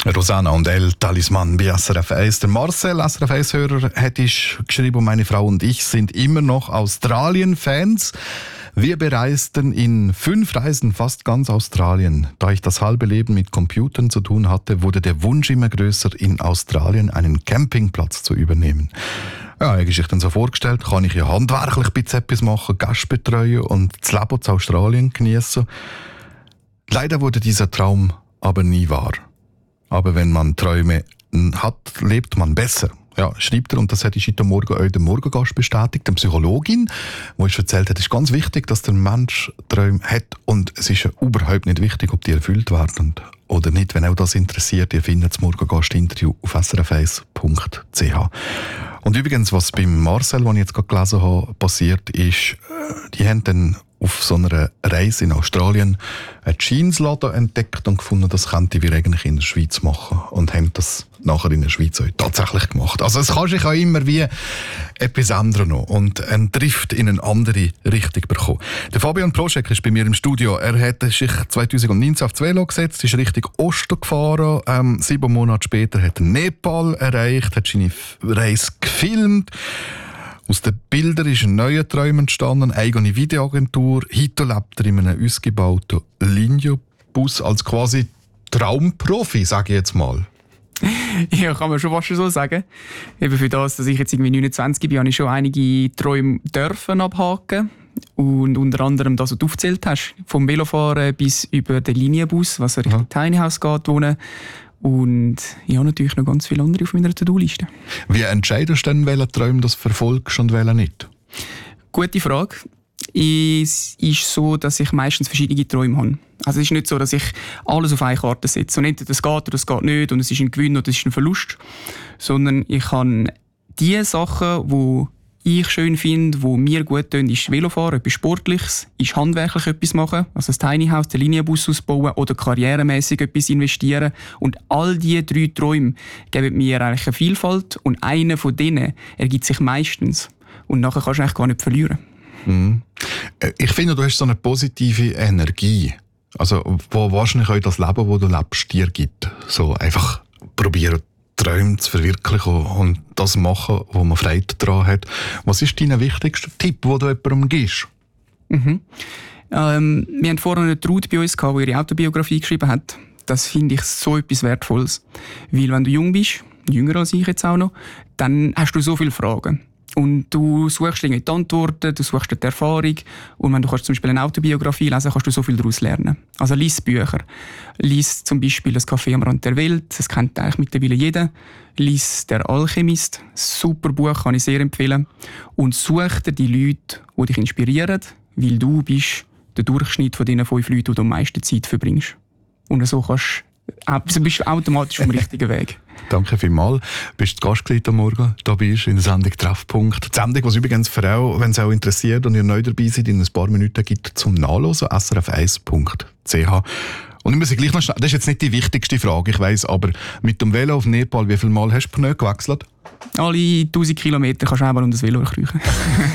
Rosanna und El Talisman bei SRF 1. Der Marcel, SRF 1-Hörer, hat geschrieben, meine Frau und ich sind immer noch Australien-Fans. Wir bereisten in 5 Reisen fast ganz Australien. Da ich das halbe Leben mit Computern zu tun hatte, wurde der Wunsch immer größer, in Australien einen Campingplatz zu übernehmen. Ja, habe ich dann so vorgestellt, kann ich ja handwerklich ein bisschen etwas machen, Gäste betreuen und das Leben in Australien genießen. Leider wurde dieser Traum aber nie wahr. Aber wenn man Träume hat, lebt man besser. Ja, schreibt er, und das hat ich heute Morgen auch der Morgengast bestätigt, eine Psychologin, die uns erzählt hat, es ist ganz wichtig, dass der Mensch Träume hat und es ist ja überhaupt nicht wichtig, ob die erfüllt werden oder nicht. Wenn auch das interessiert, ihr findet das Morgengast-Interview auf srf1.ch. Und übrigens, was beim Marcel, den ich jetzt gerade gelesen habe, passiert ist, die haben dann auf so einer Reise in Australien einen Jeansladen entdeckt und gefunden, das könnten wir eigentlich in der Schweiz machen. Und haben das nachher in der Schweiz auch tatsächlich gemacht. Also es kann sich auch immer wie etwas ändern noch und einen Drift in eine andere Richtung bekommen. Der Fabian Proschek ist bei mir im Studio. Er hat sich 2019 auf das Velo gesetzt, ist Richtung Osten gefahren. 7 Monate später hat er Nepal erreicht, hat seine Reise gefilmt. Aus den Bildern ist ein neuer Traum entstanden, eine eigene Videoagentur. Heute lebt er in einem ausgebauten Linio-Bus als quasi Traumprofi, sage ich jetzt mal. Ja, kann man schon fast so sagen. Eben für das, dass ich jetzt irgendwie 29 bin, habe ich schon einige Träume dürfen abhaken. Und unter anderem das, was du aufgezählt hast, vom Velofahren bis über den Linienbus, was Richtung Tiny House geht, wohnen. Und ich habe natürlich noch ganz viele andere auf meiner To-Do-Liste. Wie entscheidest du denn, welchen Traum du verfolgst und welchen nicht? Gute Frage. Es ist so, dass ich meistens verschiedene Träume habe. Also es ist nicht so, dass ich alles auf eine Karte setze. Und entweder das geht oder das geht nicht und es ist ein Gewinn oder es ist ein Verlust. Sondern ich habe die Sachen, die ich schön finde, die mir gut tun, ist Velofahren, etwas Sportliches, ist handwerklich etwas machen, also das Tiny House, den Linienbus ausbauen oder karrieremäßig etwas investieren. Und all diese 3 Träume geben mir eigentlich eine Vielfalt und einer von denen ergibt sich meistens. Und nachher kannst du eigentlich gar nicht verlieren. Ich finde, du hast so eine positive Energie. Also, wo wahrscheinlich auch das Leben, das du lebst, dir gibt. So einfach probieren, Träume zu verwirklichen und das machen, wo man Freude daran hat. Was ist dein wichtigster Tipp, den du jemandem gibst? Wir hatten vorhin eine Traut bei uns, die ihre Autobiografie geschrieben hat. Das finde ich so etwas Wertvolles. Weil wenn du jung bist, jünger als ich jetzt auch noch, dann hast du so viele Fragen. Und du suchst irgendwie die Antworten, du suchst die Erfahrung. Und wenn du zum Beispiel eine Autobiografie lesen kannst du so viel daraus lernen. Also lies Bücher. Lies zum Beispiel «Das Café am Rand der Welt». Das kennt eigentlich mittlerweile jeder. Lies «Der Alchemist». Super Buch, kann ich sehr empfehlen. Und such dir die Leute, die dich inspirieren, weil du bist der Durchschnitt von diesen 5 Leuten, die du am meisten Zeit verbringst. Und so bist du automatisch auf dem richtigen Weg. Danke vielmals. Bist du Gast heute Morgen? Da bist du in der Sendung «Treffpunkt». Die Sendung, die es übrigens für auch, wenn es auch interessiert und ihr neu dabei seid, in ein paar Minuten gibt zum Nachhören, srf1.ch. Und ich muss gleich noch schnell, das ist jetzt nicht die wichtigste Frage, ich weiss, aber mit dem Velo auf Nepal, wie viel Mal hast du Pneu gewechselt? Alle 1000 Kilometer kannst du einmal um das Velo kriechen.